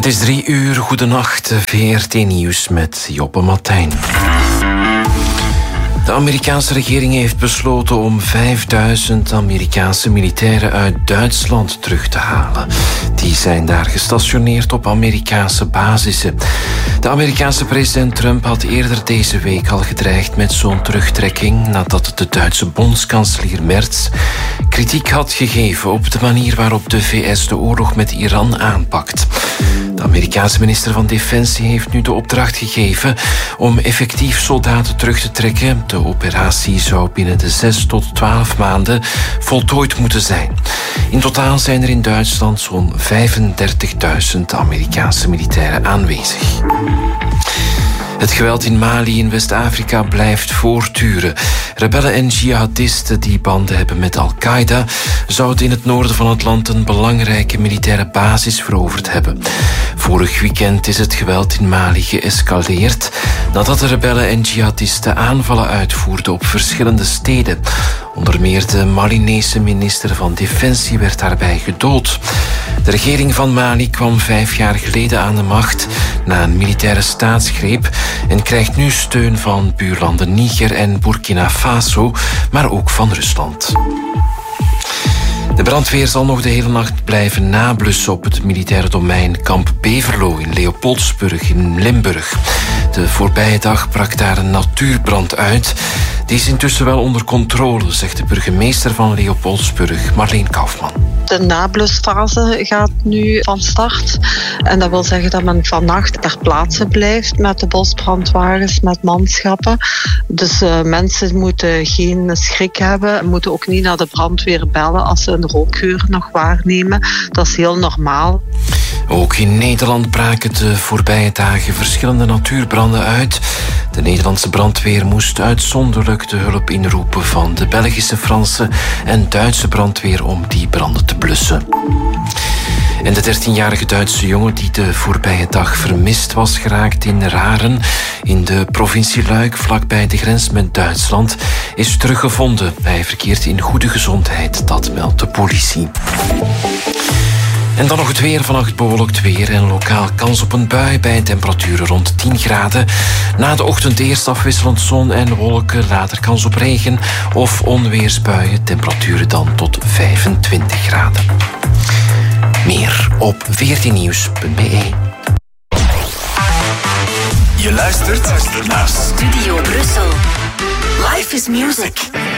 Het is 3:00, goedenacht, VRT Nieuws met Joppe Martijn. De Amerikaanse regering heeft besloten om 5000 Amerikaanse militairen uit Duitsland terug te halen. Die zijn daar gestationeerd op Amerikaanse basissen. De Amerikaanse president Trump had eerder deze week al gedreigd met zo'n terugtrekking nadat de Duitse bondskanselier Merz kritiek had gegeven op de manier waarop de VS de oorlog met Iran aanpakt. De Amerikaanse minister van Defensie heeft nu de opdracht gegeven om effectief soldaten terug te trekken. De operatie zou binnen de 6 tot 12 maanden voltooid moeten zijn. In totaal zijn er in Duitsland zo'n 35.000 Amerikaanse militairen aanwezig. Het geweld in Mali in West-Afrika blijft voortduren. Rebellen en jihadisten die banden hebben met Al-Qaeda zouden in het noorden van het land een belangrijke militaire basis veroverd hebben. Vorig weekend is het geweld in Mali geëscaleerd nadat de rebellen en jihadisten aanvallen uitvoerden op verschillende steden. Onder meer de Malinese minister van Defensie werd daarbij gedood. De regering van Mali kwam 5 jaar geleden aan de macht na een militaire staatsgreep en krijgt nu steun van buurlanden Niger en Burkina Faso, maar ook van Rusland. De brandweer zal nog de hele nacht blijven nablussen op het militaire domein Kamp Beverlo in Leopoldsburg in Limburg. De voorbije dag brak daar een natuurbrand uit. Die is intussen wel onder controle, zegt de burgemeester van Leopoldsburg, Marleen Kaufman. De nablusfase gaat nu van start. En dat wil zeggen dat men vannacht ter plaatse blijft met de bosbrandwagens, met manschappen. Dus mensen moeten geen schrik hebben, moeten ook niet naar de brandweer bellen als ze een rookgeur nog waarnemen. Dat is heel normaal. Ook in Nederland braken de voorbije dagen verschillende natuurbranden uit. De Nederlandse brandweer moest uitzonderlijk de hulp inroepen van de Belgische, Franse en Duitse brandweer om die branden te blussen. En de 13-jarige Duitse jongen die de voorbije dag vermist was geraakt in Raren in de provincie Luik vlakbij de grens met Duitsland is teruggevonden. Hij verkeert in goede gezondheid, dat meldt de politie. En dan nog het weer. Vannacht bewolkt weer en lokaal kans op een bui bij temperaturen rond 10 graden. Na de ochtend eerst afwisselend zon en wolken, later kans op regen of onweersbuien. Temperaturen dan tot 25 graden. Meer op vrtnieuws.be. Je luistert naar Studio Brussel. Life is music.